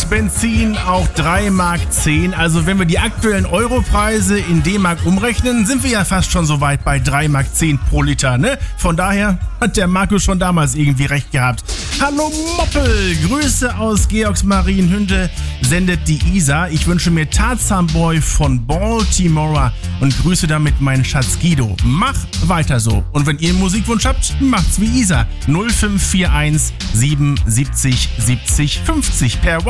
Benzin auch 3,10 Mark. Also wenn wir die aktuellen Europreise in D-Mark umrechnen, sind wir ja fast schon so weit bei 3,10 Mark pro Liter, ne? Von daher hat der Markus schon damals irgendwie recht gehabt. Hallo Moppel, Grüße aus Georgsmarienhünde, sendet die Isa. Ich wünsche mir Tarzan Boy von Baltimore und grüße damit meinen Schatz Guido. Mach weiter so. Und wenn ihr einen Musikwunsch habt, macht's wie Isa. 0541 77 70 50 per